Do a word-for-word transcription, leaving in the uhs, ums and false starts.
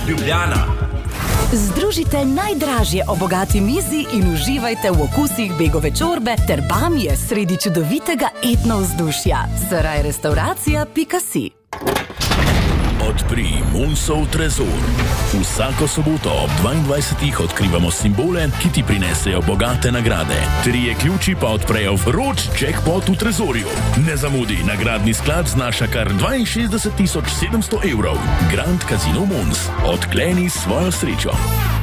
Ljubljana. Združite najdražje o bogati mizi in uživajte v okusih begove čorbe ter bamije sredi čudovitega etno vzdušja. Sraj restauracija pika si. Odpri Munsov trezor. Vsako soboto ob dvaindvajsetih odkrivamo simbole, ki ti prinesejo bogate nagrade. Trije ključi pa odprejo vroč jackpot v trezorju. Ne zamudi, nagradni sklad znaša kar dvainšestdeset tisoč sedemsto evrov. Grand Casino Muns. Odkleni svojo srečo.